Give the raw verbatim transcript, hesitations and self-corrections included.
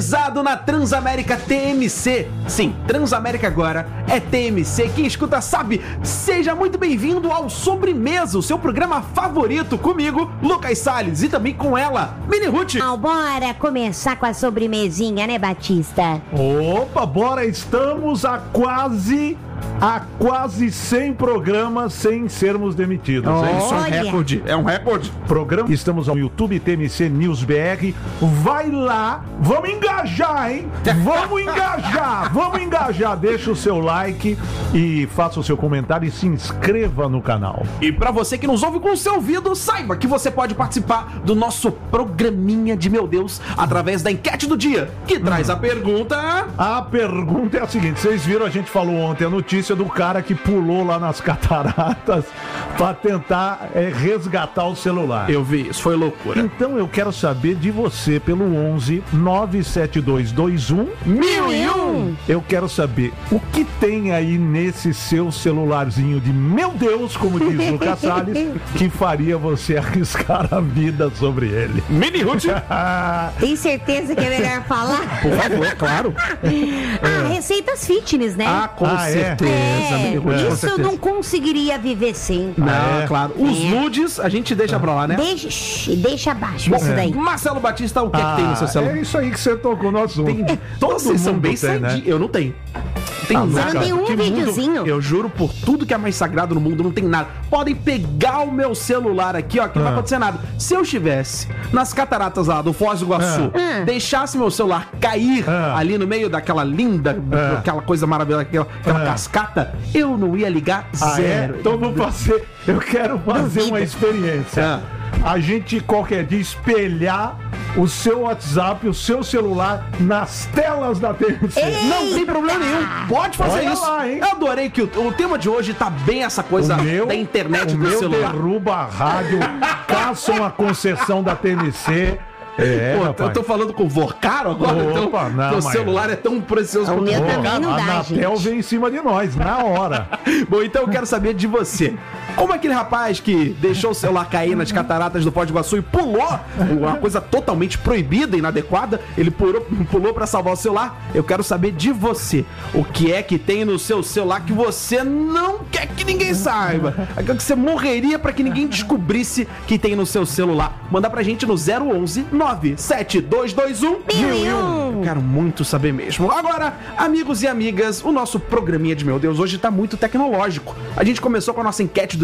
Na Transamérica T M C. Sim, Transamérica agora é T M C. Quem escuta sabe. Seja muito bem-vindo ao Sobremesa, o seu programa favorito, comigo, Lucas Salles, e também com ela, Mini Ruth. Ah, bora começar com a sobremesinha, né, Batista? Opa, bora, estamos a quase... Há quase cem programas sem sermos demitidos. Oh, isso é um Olha. recorde. É um recorde. Programa. Estamos ao YouTube T M C News B R. Vai lá, vamos engajar, hein? Vamos engajar, vamos engajar. Deixa o seu like e faça o seu comentário e se inscreva no canal. E pra você que nos ouve com o seu ouvido, saiba que você pode participar do nosso programinha de meu Deus através da enquete do dia, que traz a pergunta... A pergunta é a seguinte: vocês viram, a gente falou ontem a notícia do cara que pulou lá nas cataratas pra tentar é, resgatar o celular. Eu vi, isso foi loucura. Então eu quero saber de você pelo onze nove sete dois dois um Mil e um! Eu quero saber o que tem aí nesse seu celularzinho de meu Deus, como diz o Lucas Salles, que faria você arriscar a vida sobre ele. Mini Ruth! Tem certeza que é melhor falar? Por favor, é claro. Ah, receitas fitness, né? Ah, com Ah, é? certeza. Mini Ruth, com isso eu certeza. não conseguiria viver sem. Não, Ah, é? claro. Os É. nudes a gente deixa pra lá, né? Deixa, shh, deixa abaixo Bom, isso daí. Marcelo Batista, o que é que tem no seu celular? É isso aí que você tocou no assunto. Tem- Todo Vocês são mundo bem tem, né? sadio. Eu não tenho. Tem Ah, nada. Você não tem um Que mundo- videozinho? Eu juro por tudo que é mais sagrado no mundo, não tem nada. Podem pegar o meu celular aqui, ó, que não vai Ah. acontecer nada. Se eu estivesse nas cataratas lá do Foz do Iguaçu, Ah. deixasse meu celular cair Ah. ali no meio daquela linda, Ah. aquela coisa maravilhosa, aquela, aquela Ah. cascata, eu não ia ligar Ah, é? zero. Então vou fazer. Eu quero fazer Duvido. uma experiência. A gente qualquer dia espelhar o seu WhatsApp, o seu celular nas telas da T V C. Não tem problema nenhum. Pode fazer Olha isso. lá, hein? Eu adorei que o, o tema de hoje tá bem essa coisa O meu, da internet o do meu celular. derruba a rádio, caça uma concessão da T M C. É, Pô, rapaz. eu tô falando com o Vorcaro agora, Opa, então não, teu mas- celular é tão precioso O quanto meu o também Vorcaro. não a dá, Anatel gente. vem em cima de nós, na hora. Bom, então eu quero saber de você. Como aquele rapaz que deixou o celular cair nas cataratas do Foz do Iguaçu e pulou, uma coisa totalmente proibida, inadequada, ele pulou, pulou pra salvar o celular. Eu quero saber de você. O que é que tem no seu celular que você não quer que ninguém saiba? Aquilo que você morreria pra que ninguém descobrisse que tem no seu celular. Manda pra gente no zero onze nove sete dois dois um Mil e um. Eu quero muito saber mesmo. Agora, amigos e amigas, o nosso programinha de meu Deus hoje tá muito tecnológico. A gente começou com a nossa enquete do